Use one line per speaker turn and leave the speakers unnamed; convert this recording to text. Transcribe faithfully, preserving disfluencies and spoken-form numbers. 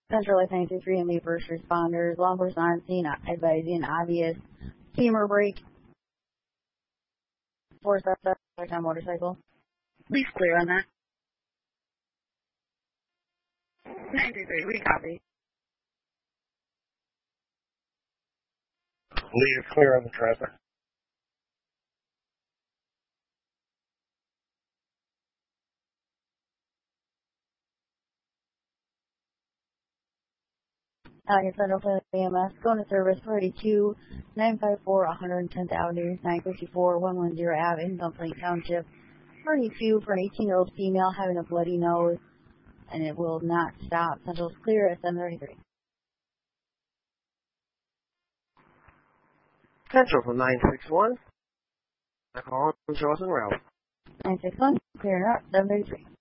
Central eight nine two three and the first responders. Law enforcement on scene advising obvious femur break. Four suspects on motorcycle. Please clear on that. nine three three, we copy.
Lee is clear on the traffic.
Alliance Central A M S, going to service thirty-two, nine five four, one hundred tenth Avenue, nine fifty-four, one one zero Ave in Dumpling Township. thirty-two for an eighteen-year-old female having a bloody nose, and it will not stop. Central's clear at seven thirty-three.
Central from nine six one. Call from Charles and Ralph.
nine six one, clear at seven thirty-three.